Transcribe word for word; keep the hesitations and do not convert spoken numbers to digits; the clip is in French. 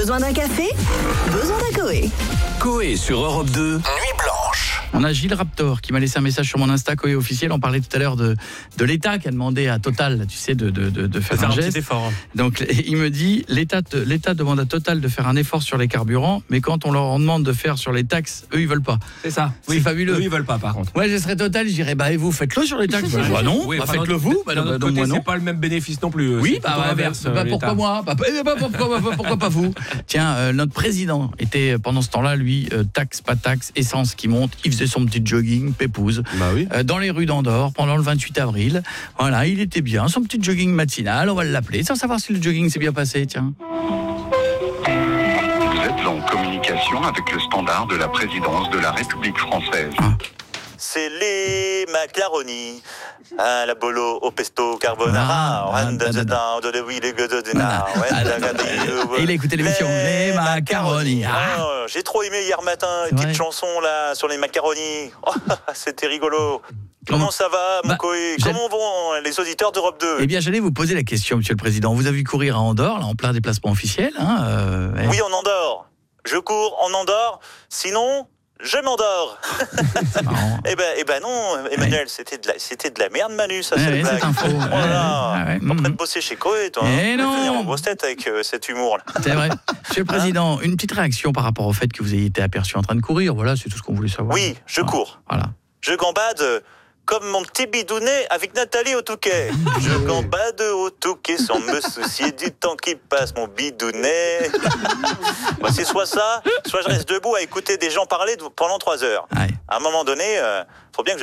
Besoin d'un café? Besoin d'un Coé. Coé sur Europe deux, Nuit Blanche. On a Gilles Raptor qui m'a laissé un message sur mon Insta Coé officiel. On parlait tout à l'heure de, de l'État qui a demandé à Total, tu sais, de, de, de, de faire, faire un un geste. petit effort. Donc il me dit, l'État, l'État demande à Total de faire un effort sur les carburants, mais quand on leur demande de faire sur les taxes, eux ils veulent pas. C'est ça. C'est fabuleux. Eux, ils veulent pas, par contre. Ouais, je serais Total, je dirais, bah et vous, faites-le sur les taxes. Bah non, Oui, bah, enfin, faites-le vous. Bah, D'un bah, autre donc, côté, moi non. c'est pas le même bénéfice non plus. Oui, C'est bah, plutôt bah, l'inverse, bah, pourquoi l'État. moi bah, bah, bah, pourquoi, bah, pourquoi pas vous? Tiens, euh, notre président était pendant ce temps-là, lui, euh, taxe, pas taxe, essence qui monte, il faisait son petit jogging, pépouze, Bah oui. euh, dans les rues d'Andorre pendant le vingt-huit avril. Voilà, il était bien, son petit jogging matinal, on va l'appeler, sans savoir si le jogging s'est bien passé, tiens. Vous êtes en communication avec le standard de la présidence de la République française. C'est les macaronis à la bolo au pesto carbonara. Ah, ah, da, da, da. Et il a écouté l'émission Les macaronis. Ah. Oh, j'ai trop aimé hier matin C'est une petite vrai. chanson là sur les macaronis. Oh, c'était rigolo. Comment Comment ça va, mon Bah, Coé? j'ai- Comment vont les auditeurs d'Europe deux? Eh bien, j'allais vous poser la question, Monsieur le Président. Vous avez vu courir à Andorre, là, en plein déplacement officiel, hein, euh, eh. Oui, on endort. Je cours, on endort. Sinon, je m'endors. C'est marrant. Eh ben, eh ben non, Emmanuel, c'était de la, c'était de la merde, Manu, ça, Ouais, cette ouais, blague. c'est un faux. Oh là là. Ouais, ouais, T'es en train de mhm. bosser chez Coé, toi. Eh hein. Tu vas non. finir en grosse tête avec euh, cet humour-là. C'est vrai. Monsieur le Président, une petite réaction par rapport au fait que vous ayez été aperçu en train de courir. Voilà, c'est tout ce qu'on voulait savoir. Oui, je Voilà. cours. Voilà. Je gambade euh, comme mon petit bidounet avec Nathalie au Touquet. Je gambade au Touquet sans me soucier du temps qui passe, mon bidounet. Bah, c'est soit ça, soit je reste debout à écouter des gens parler de- pendant trois heures. Ouais. À un moment donné, euh, faut bien que je